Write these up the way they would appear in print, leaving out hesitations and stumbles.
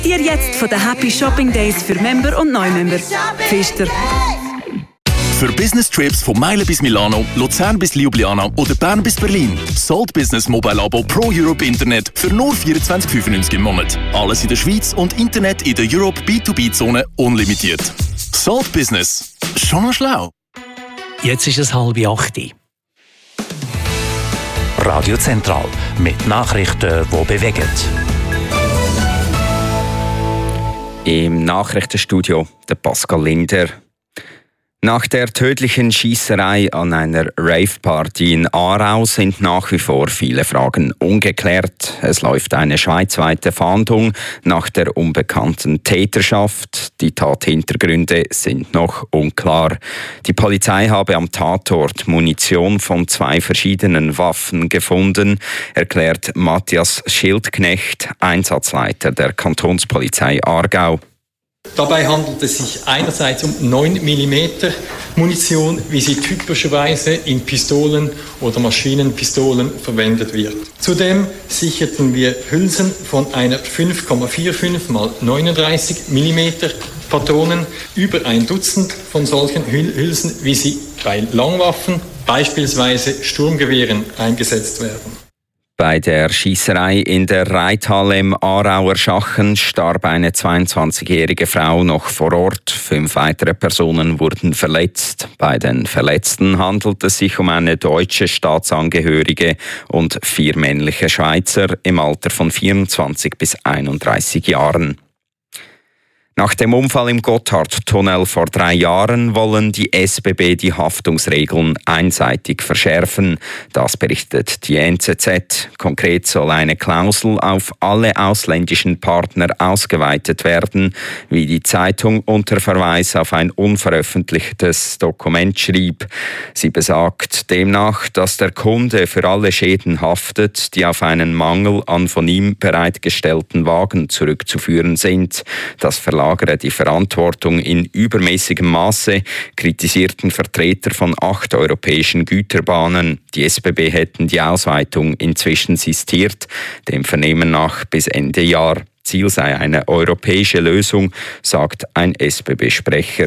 Dir jetzt von den Happy Shopping Days für Member und Neumember. Pfister. Für Business-Trips von Meilen bis Milano, Luzern bis Ljubljana oder Bern bis Berlin. Salt Business Mobile Abo Pro Europe Internet für nur 24,95 im Monat. Alles in der Schweiz und Internet in der Europe B2B-Zone unlimitiert. Salt Business. Schon noch schlau. Jetzt ist es 7:30. Radio Zentral mit Nachrichten, die bewegen. Im Nachrichtenstudio der Pascal Linder. Nach der tödlichen Schiesserei an einer Rave-Party in Aarau sind nach wie vor viele Fragen ungeklärt. Es läuft eine schweizweite Fahndung nach der unbekannten Täterschaft. Die Tathintergründe sind noch unklar. Die Polizei habe am Tatort Munition von 2 verschiedenen Waffen gefunden, erklärt Matthias Schildknecht, Einsatzleiter der Kantonspolizei Aargau. Dabei handelt es sich einerseits um 9 mm Munition, wie sie typischerweise in Pistolen oder Maschinenpistolen verwendet wird. Zudem sicherten wir Hülsen von einer 5,45 x 39 mm Patronen, über ein Dutzend von solchen Hülsen, wie sie bei Langwaffen, beispielsweise Sturmgewehren, eingesetzt werden. Bei der Schiesserei in der Reithalle im Aarauer Schachen starb eine 22-jährige Frau noch vor Ort. 5 weitere Personen wurden verletzt. Bei den Verletzten handelt es sich um eine deutsche Staatsangehörige und 4 männliche Schweizer im Alter von 24 bis 31 Jahren. Nach dem Unfall im Gotthardtunnel vor 3 Jahren wollen die SBB die Haftungsregeln einseitig verschärfen. Das berichtet die NZZ. Konkret soll eine Klausel auf alle ausländischen Partner ausgeweitet werden, wie die Zeitung unter Verweis auf ein unveröffentlichtes Dokument schrieb. Sie besagt demnach, dass der Kunde für alle Schäden haftet, die auf einen Mangel an von ihm bereitgestellten Wagen zurückzuführen sind. Das verlagere die Verantwortung in übermäßigem Maße, kritisierten Vertreter von 8 europäischen Güterbahnen. Die SBB hätten die Ausweitung inzwischen sistiert, dem Vernehmen nach bis Ende Jahr. Ziel sei eine europäische Lösung, sagt ein SBB-Sprecher.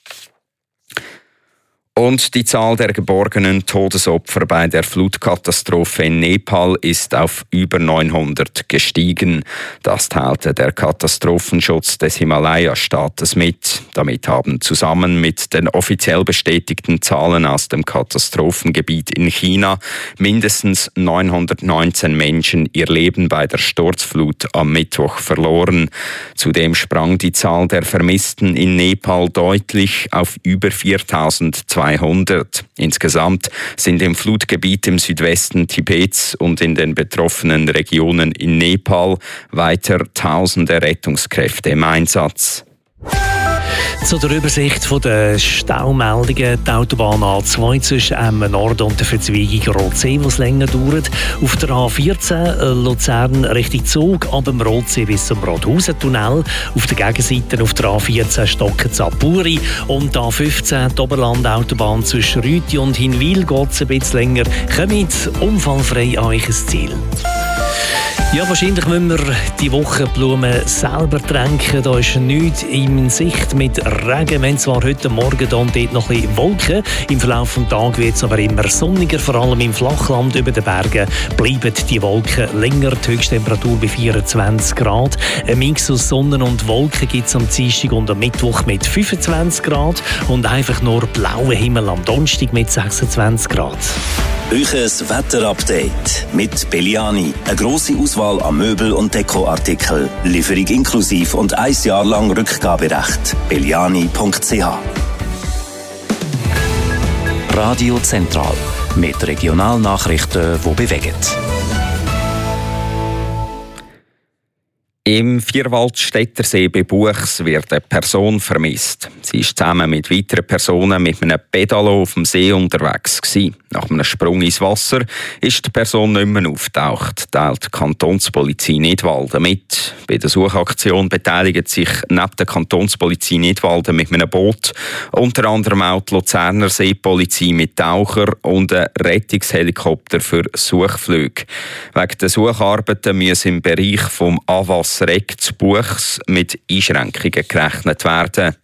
Und die Zahl der geborgenen Todesopfer bei der Flutkatastrophe in Nepal ist auf über 900 gestiegen. Das teilte der Katastrophenschutz des Himalaya-Staates mit. Damit haben zusammen mit den offiziell bestätigten Zahlen aus dem Katastrophengebiet in China mindestens 919 Menschen ihr Leben bei der Sturzflut am Mittwoch verloren. Zudem sprang die Zahl der Vermissten in Nepal deutlich auf über 4.200. Insgesamt sind im Flutgebiet im Südwesten Tibets und in den betroffenen Regionen in Nepal weiter Tausende Rettungskräfte im Einsatz. Zu der Übersicht der Staumeldungen. Die Autobahn A2 zwischen Emmen Nord und der Verzweigung Rotsee, die es länger dauert. Auf der A14 Luzern Richtung Zug, ab dem Rotsee bis zum Rothausen-Tunnel. Auf der Gegenseite auf der A14 Stocken-Zappuri. Und A15 die Oberland-Autobahn zwischen Rüti und Hinwil geht es ein bisschen länger. Kommt unfallfrei an euch ins Ziel. Ja, wahrscheinlich müssen wir die Woche Blumen selber tränken. Da ist nichts in Sicht mit Regen. Wir haben zwar heute Morgen da und dort noch ein bisschen Wolken. Im Verlauf des Tages wird es aber immer sonniger. Vor allem im Flachland über den Bergen bleiben die Wolken länger. Die Höchsttemperatur bei 24 Grad. Ein Mix aus Sonne und Wolken gibt es am Dienstag und am Mittwoch mit 25 Grad. Und einfach nur blauer Himmel am Donnerstag mit 26 Grad. Euches Wetterupdate mit Belliani. Eine grosse Auswahl an Möbel- und Dekoartikel. Lieferung inklusiv und 1 Jahr lang Rückgaberecht. Belliani.ch. Radio Zentral mit Regionalnachrichten, die bewegen. Im Vierwaldstättersee bei Buchs wird eine Person vermisst. Sie ist zusammen mit weiteren Personen mit einem Pedalo auf dem See unterwegs gewesen. Nach einem Sprung ins Wasser ist die Person nicht mehr aufgetaucht, teilt die Kantonspolizei Nidwalden mit. Bei der Suchaktion beteiligt sich neben der Kantonspolizei Nidwalden mit einem Boot unter anderem auch die Luzerner Seepolizei mit Taucher und einem Rettungshelikopter für Suchflüge. Wegen der Sucharbeiten müssen im Bereich vom Avas das Buchs mit Einschränkungen gerechnet werden.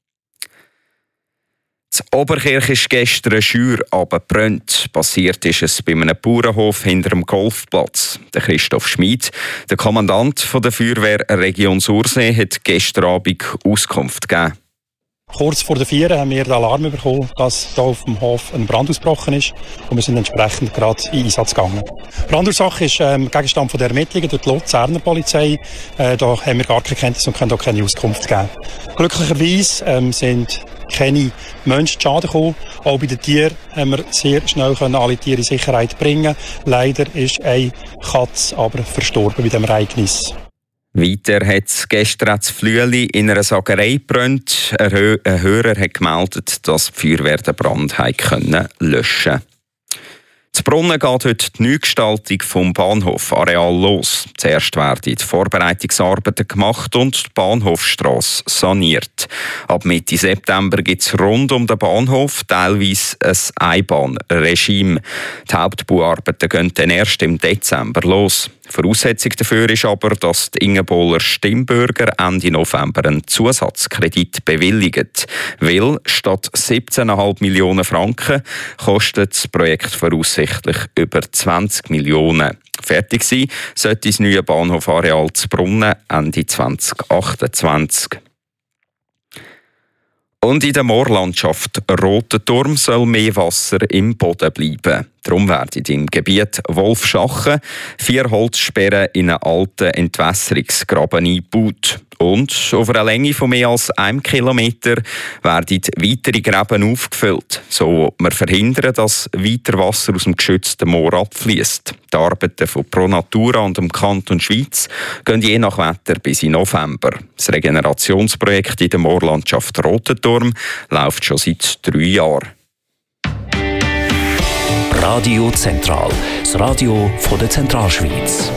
In Oberkirch ist gestern eine Scheuer abgebrannt. Passiert ist es bei einem Bauernhof hinter dem Golfplatz. Der Christoph Schmid, der Kommandant der Feuerwehr Region Sursee, hat gestern Abend Auskunft gegeben. Kurz vor der 4 haben wir den Alarm bekommen, dass hier auf dem Hof ein Brand ausgebrochen ist und wir sind entsprechend gerade in Einsatz gegangen. Die Brandursache ist Gegenstand der Ermittlungen durch die Luzerner Polizei. Da haben wir gar keine Kenntnis und können auch keine Auskunft geben. Glücklicherweise sind keine Menschen zu Schaden gekommen. Auch bei den Tieren haben wir sehr schnell alle Tiere in Sicherheit bringen. Leider ist eine Katze aber verstorben bei diesem Ereignis. Weiter hat es gestern das Flüeli in einer Sagerei gebrannt. Ein Hörer hat gemeldet, dass die Feuerwehr den Brand löschen konnte. Zu Brunnen geht heute die Neugestaltung vom Bahnhofareal los. Zuerst werden die Vorbereitungsarbeiten gemacht und die Bahnhofstrasse saniert. Ab Mitte September gibt es rund um den Bahnhof teilweise ein Einbahnregime. Die Hauptbauarbeiten gehen dann erst im Dezember los. Voraussetzung dafür ist aber, dass die Ingenbohler Stimmbürger Ende November einen Zusatzkredit bewilligen. Weil statt 17,5 Millionen Franken kostet das Projekt voraussichtlich über 20 Millionen. Fertig sein sollte das neue Bahnhofareal zu Brunnen Ende 2028. Und in der Moorlandschaft Rotenturm soll mehr Wasser im Boden bleiben. Darum werden im Gebiet Wolfschachen 4 Holzsperren in einen alten Entwässerungsgraben eingebaut. Und auf einer Länge von mehr als 1 Kilometer werden weitere Gräben aufgefüllt. So will man verhindern, dass weiter Wasser aus dem geschützten Moor abfließt. Die Arbeiten von Pro Natura und dem Kanton Schweiz gehen je nach Wetter bis in November. Das Regenerationsprojekt in der Moorlandschaft Rotenturm läuft schon seit 3 Jahren. Radio Zentral, das Radio von der Zentralschweiz.